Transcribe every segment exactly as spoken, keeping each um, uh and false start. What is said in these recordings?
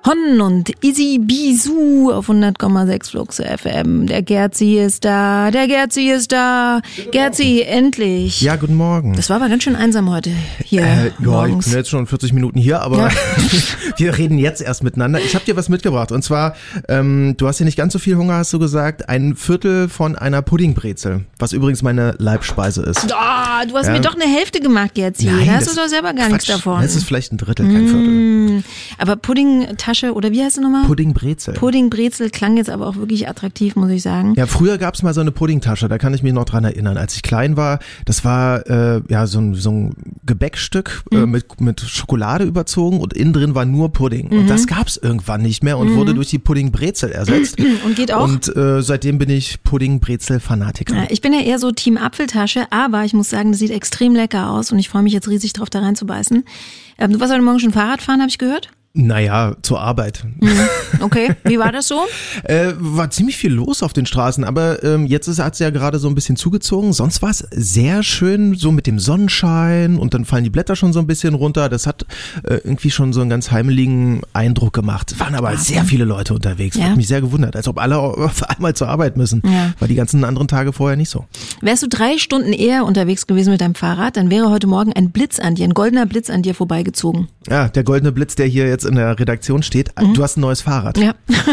Hon und Easy Bisou auf hundert Komma sechs Flux F M. Der Gerzi ist da, der Gerzi ist da. Gerzi, endlich. Ja, guten Morgen. Das war aber ganz schön einsam heute hier äh, ja, morgens. Ich bin jetzt schon vierzig Minuten hier, aber ja. Wir reden jetzt erst miteinander. Ich habe dir was mitgebracht und zwar, ähm, du hast ja nicht ganz so viel Hunger, hast du gesagt, ein Viertel von einer Puddingbrezel, was übrigens meine Leibspeise ist. Oh, du hast ja. mir doch eine Hälfte gemacht, Gerzi. Nein, da hast das, du doch selber gar Quatsch, nichts davon. Das ist vielleicht ein Drittel, kein Viertel. Mmh. Aber Puddingtasche oder wie heißt es nochmal? Puddingbrezel. Puddingbrezel klang jetzt aber auch wirklich attraktiv, muss ich sagen. Ja, früher gab's mal so eine Puddingtasche, da kann ich mich noch dran erinnern. Als ich klein war, das war äh, ja so ein, so ein Gebäckstück mhm. äh, mit, mit Schokolade überzogen und innen drin war nur Pudding. Mhm. Und das gab's irgendwann nicht mehr und mhm. wurde durch die Puddingbrezel ersetzt. Und geht auch. Und äh, seitdem bin ich Puddingbrezel-Fanatiker. Ja, ich bin ja eher so Team Apfeltasche, aber ich muss sagen, das sieht extrem lecker aus und ich freue mich jetzt riesig drauf, da reinzubeißen. Ähm, du warst heute Morgen schon Fahrrad fahren, habe ich gehört? Naja, zur Arbeit. Okay, wie war das so? äh, war ziemlich viel los auf den Straßen, aber ähm, jetzt ist, hat es ja gerade so ein bisschen zugezogen. Sonst war es sehr schön, so mit dem Sonnenschein und dann fallen die Blätter schon so ein bisschen runter. Das hat äh, irgendwie schon so einen ganz heimeligen Eindruck gemacht. Es waren aber Wahnsinn. Sehr viele Leute unterwegs. Ja. Hat mich sehr gewundert, als ob alle auf einmal zur Arbeit müssen. Ja. War die ganzen anderen Tage vorher nicht so. Wärst du drei Stunden eher unterwegs gewesen mit deinem Fahrrad, dann wäre heute Morgen ein Blitz an dir, ein goldener Blitz an dir vorbeigezogen. Ja, der goldene Blitz, der hier jetzt in der Redaktion steht. Mhm. Du hast ein neues Fahrrad. Ja.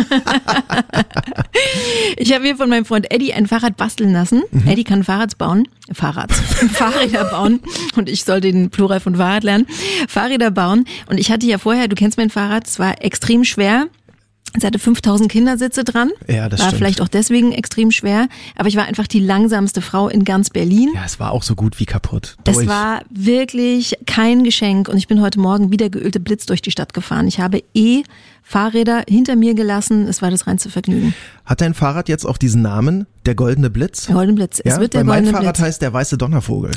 Ich habe mir von meinem Freund Eddie ein Fahrrad basteln lassen. Mhm. Eddie kann Fahrrads bauen. Fahrrads. Fahrräder bauen. Und ich soll den Plural von Fahrrad lernen. Fahrräder bauen. Und ich hatte ja vorher, du kennst mein Fahrrad, es war extrem schwer. Es hatte fünftausend Kindersitze dran. Ja, das war stimmt. Vielleicht auch deswegen extrem schwer. Aber ich war einfach die langsamste Frau in ganz Berlin. Ja, es war auch so gut wie kaputt. Es Durch. war wirklich kein Geschenk. Und ich bin heute Morgen wieder geölte Blitz durch die Stadt gefahren. Ich habe eh Fahrräder hinter mir gelassen. Es war das reinste Vergnügen. Hat dein Fahrrad jetzt auch diesen Namen? Der goldene Blitz? Der goldene Blitz. Es ja? wird der Weil goldene mein Fahrrad Blitz. heißt der weiße Donnervogel.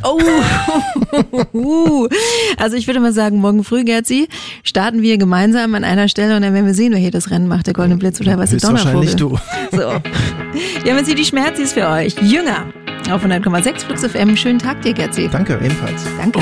Oh, also ich würde mal sagen, morgen früh, Gerzi, starten wir gemeinsam an einer Stelle und dann werden wir sehen, wer hier das Rennen macht, der goldene Blitz oder der weiße Donnervogel. Höchstwahrscheinlich du. So. Wir haben jetzt hier die Schmerzis für euch. Jünger auf hundert Komma sechs Flux F M. Schönen Tag dir, Gerzi. Danke, ebenfalls. Danke.